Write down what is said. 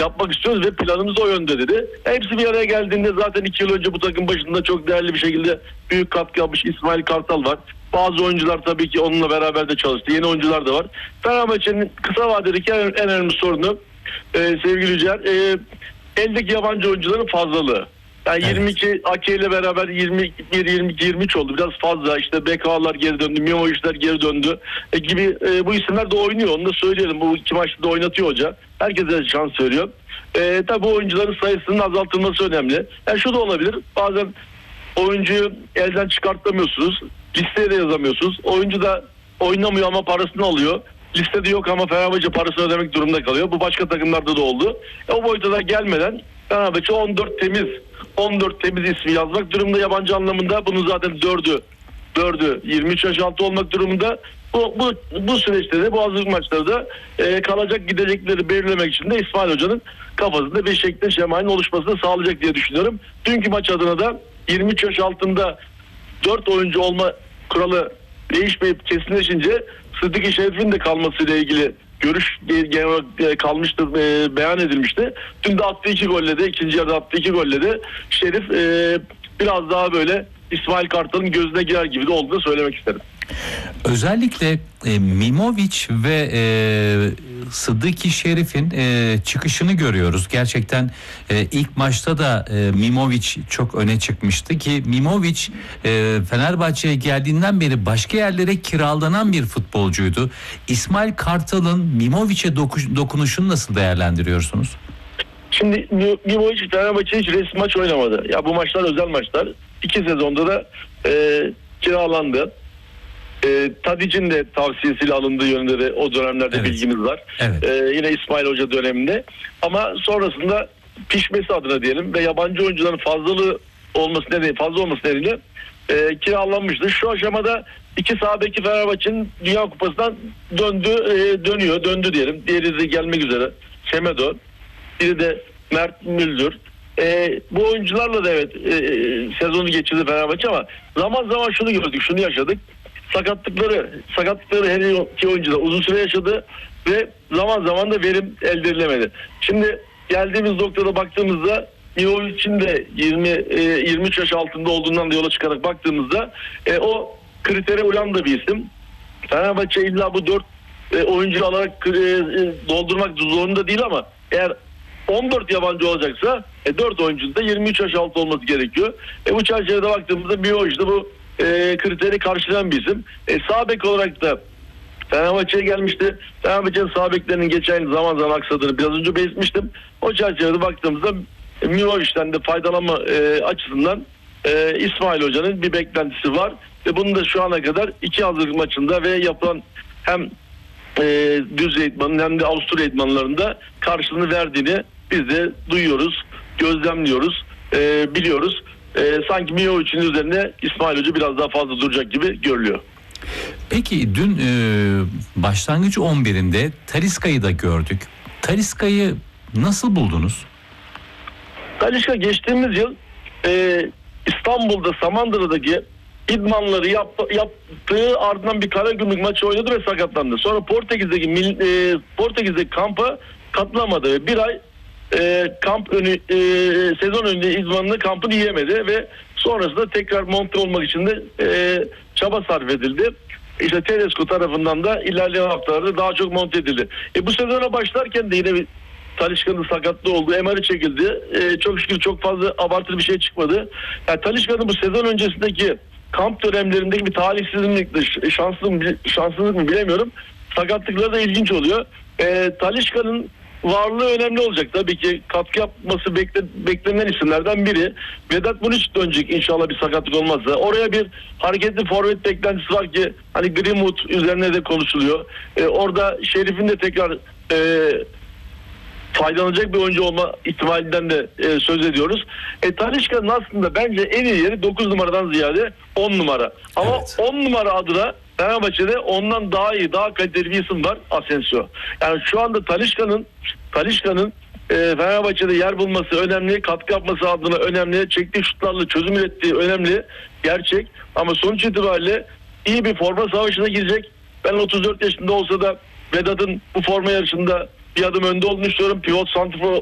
yapmak istiyoruz ve planımız o yönde dedi. Hepsi bir araya geldiğinde zaten 2 yıl önce bu takım başında çok değerli bir şekilde büyük katkı yapmış İsmail Kartal var. Bazı oyuncular tabii ki onunla beraber de çalıştı. Yeni oyuncular da var. Fenerbahçe'nin kısa vadedeki en önemli sorunu sevgili Yücel, eldeki yabancı oyuncuların fazlalığı. Yani evet. 22 Ake ile beraber 23 oldu. Biraz fazla. İşte BK'lar geri döndü. Mimoviçler geri döndü. Gibi bu isimler de oynuyor. Onu da söyleyelim. Bu 2 maçta da oynatıyor hoca. Herkese şans veriyor. Tabii bu oyuncuların sayısının azaltılması önemli. Yani şu da olabilir. Bazen oyuncuyu elden çıkartamıyorsunuz. Listeye de yazamıyorsunuz. Oyuncu da oynamıyor ama parasını alıyor. Listede yok ama Fenerbahçe parasını ödemek durumunda kalıyor. Bu başka takımlarda da oldu. O boyuta da gelmeden Fenerbahçe 14 temiz ismi yazmak durumunda yabancı anlamında. Bunun zaten 4'ü 23 yaş altı olmak durumunda. Bu süreçte de bu hazırlık maçlarda kalacak gidecekleri belirlemek için de İsmail Hoca'nın kafasında bir şekilde şemalin oluşmasını sağlayacak diye düşünüyorum. Dünkü maç adına da 23 yaş altında 4 oyuncu olma kuralı değişmeyip kesinleşince Sıddık Şerif'in de kalmasıyla ilgili görüş kalmıştı, beyan edilmişti. Dün de attığı 2 golle de, ikinci yarıda attığı 2 golle de Şerif biraz daha böyle İsmail Kartal'ın gözüne girer gibi de olduğunu söylemek isterim. Özellikle Mimoviç ve Sıddık Şerif'in çıkışını görüyoruz. Gerçekten ilk maçta da Mimoviç çok öne çıkmıştı ki Mimoviç Fenerbahçe'ye geldiğinden beri başka yerlere kiralanan bir futbolcuydu. İsmail Kartal'ın Mimoviç'e dokunuşunu nasıl değerlendiriyorsunuz? Şimdi Mimoviç Fenerbahçe hiç resmi maç oynamadı. Ya bu maçlar özel maçlar. 2 sezonda da kiralandı. Tadic'in de tavsiyesiyle alındığı yönünde de o dönemlerde evet. Bilgimiz var. Evet. Yine İsmail Hoca döneminde. Ama sonrasında pişmesi adına diyelim ve yabancı oyuncuların fazla olması nedeniyle kiralanmıştı. Şu aşamada 2 sağ beki Fenerbahçe'nin Dünya Kupası'ndan döndü diyelim. Diğeri de gelmek üzere. Semedo. Biri de Mert Müldür. Bu oyuncularla da evet sezonu geçirdi Fenerbahçe ama zaman zaman şunu gördük, şunu yaşadık. Sakatlıkları her iki oyuncu da uzun süre yaşadı ve zaman zaman da verim elde edilemedi. Şimdi geldiğimiz noktada baktığımızda Miovic'in de 23 yaş altında olduğundan da yola çıkarak baktığımızda o kritere uyan da bir isim. Fenerbahçe illa bu 4 oyuncu alarak doldurmak zorunda değil ama eğer 14 yabancı olacaksa 4 oyuncunun da 23 yaş altı olması gerekiyor. Bu çerçevede baktığımızda Miovic de bu kriteri karşılayan bir isim. Sağ bek olarak da Fenerbahçe'ye gelmişti. Fenerbahçe'nin sağ beklerinin geçen zaman aksadığını biraz önce belirtmiştim. O çerçevede baktığımızda Miovic'ten de faydalanma açısından İsmail Hoca'nın bir beklentisi var. Ve bunun da şu ana kadar 2 hazırlık maçında ve yapılan hem Düzce idmanının hem de Avusturya idmanlarında karşılığını verdiğini biz de duyuyoruz, gözlemliyoruz, biliyoruz. Sanki Miovic'in üzerine İsmail Hoca biraz daha fazla duracak gibi görülüyor. Peki dün başlangıç 11'inde Talisca'yı da gördük. Talisca'yı nasıl buldunuz? Talisca geçtiğimiz yıl İstanbul'da Samandıra'daki idmanları yaptığı ardından bir Karagümrük maçı oynadı ve sakatlandı. Sonra Portekiz'deki kampa katılamadı ve bir ay sezon önü idmanını kampını yiyemedi ve sonrasında tekrar monte olmak için de çaba sarf edildi. İşte Tedesco tarafından da ilerleyen haftalarda daha çok monte edildi. Bu sezona başlarken de yine bir Talisca'nın sakatlığı oldu. MR'ı çekildi. Çok şükür çok fazla abartılı bir şey çıkmadı. Yani Talisca'nın bu sezon öncesindeki kamp dönemlerindeki bir talihsizlik mi, şanssızlık mı bilemiyorum. Sakatlıkları da ilginç oluyor. Talisca'nın varlığı önemli olacak. Tabii ki katkı yapması beklenen isimlerden biri. Vedat Muriç dönecek inşallah bir sakatlık olmazsa. Oraya bir hareketli forvet beklentisi var ki hani Greenwood üzerine de konuşuluyor. Orada Şerif'in de tekrar faydalanacak bir oyuncu olma ihtimalinden de söz ediyoruz. Talisca'nın aslında bence en iyi yeri 9 numaradan ziyade 10 numara. Ama evet. 10 numara adına Fenerbahçe'de ondan daha iyi, daha kaliteli bir isim var, Asensio. Yani şu anda Talisca'nın Fenerbahçe'de yer bulması önemli, katkı yapması adına önemli, çektiği şutlarla çözüm ürettiği önemli, gerçek. Ama sonuç itibariyle iyi bir forma savaşına girecek. Ben 34 yaşında olsa da Vedat'ın bu forma yarışında bir adım önde olduğunu düşünüyorum. Pivot santrfor